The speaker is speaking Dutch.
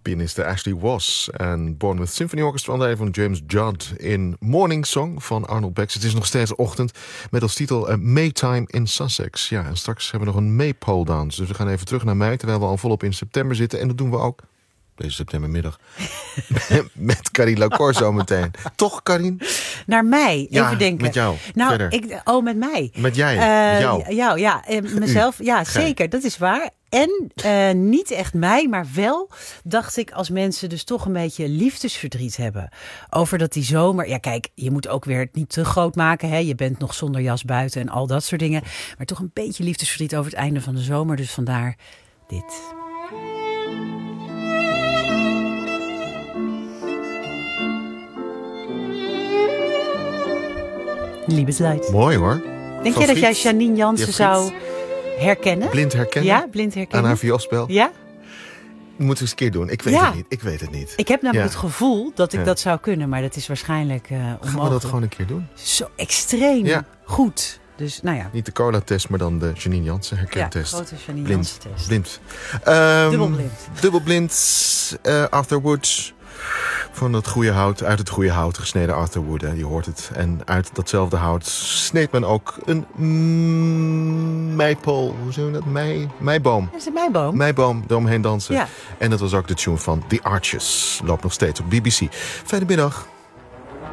Pianiste Ashley Was en Bournemouth Symphony Orchestra onder leiding van James Judd in Morning Song van Arnold Becks. Het is nog steeds ochtend met als titel Maytime in Sussex. Ja, en straks hebben we nog een Maypole dance. Dus we gaan even terug naar mei, terwijl we al volop in september zitten. En dat doen we ook deze septembermiddag met Carien Laucourt zometeen. Toch, Carien? Naar mij, Ja, even denken. met jou. Nou, Verder. met mij. Met jij, met jou. Ja, mezelf. Ja, Gij. zeker, dat is waar. En niet echt mij, maar wel dacht ik als mensen dus toch een beetje liefdesverdriet hebben. Over dat die zomer... Ja, kijk, je moet ook weer het niet te groot maken. Hè? Je bent nog zonder jas buiten en al dat soort dingen. Maar toch een beetje liefdesverdriet over het einde van de zomer. Dus vandaar dit. Liebesleid. Mooi hoor. Denk Van je dat jij Friet. Janine Jansen Ja, zou herkennen? Blind herkennen? Ja, blind herkennen. Aan haar vioolspel? Ja? Moeten we eens een keer doen. Ik weet Ja. het niet. Ik weet het niet. Ik heb namelijk het gevoel dat ik Ja. dat zou kunnen, maar dat is waarschijnlijk onmogelijk. Gaan we dat gewoon een keer doen? Zo extreem Ja. goed. Dus, nou ja. Niet de cola-test, maar dan de Janine Jansen Ja, herkentest. grote Janine Blind. Jansen test. Blind. Dubbelblind. Dubbelblind. Arthur Wood. Van het goede hout, uit het goede hout gesneden Arthur Wood. Hè, je hoort het. En uit datzelfde hout sneed men ook een meipole. Hoe zeggen we dat? Meiboom. Dat is een meiboom. Meiboom, eromheen dansen. Ja. En dat was ook de tune van The Arches. Loopt nog steeds op BBC. Fijne middag.